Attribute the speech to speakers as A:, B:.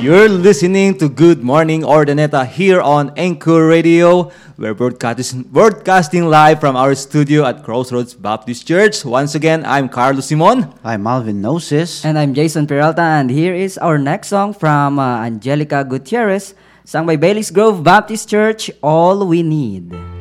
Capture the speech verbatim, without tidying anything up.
A: You're listening to Good Morning Ordaneta here on Anchor Radio. We're broadcasting, broadcasting live from our studio at Crossroads Baptist Church. Once again, I'm Carlos Simon.
B: I'm Alvin Gnosis.
C: And I'm Jason Peralta, and here is our next song from uh, Angelica Gutierrez, sung by Bailey's Grove Baptist Church, All We Need.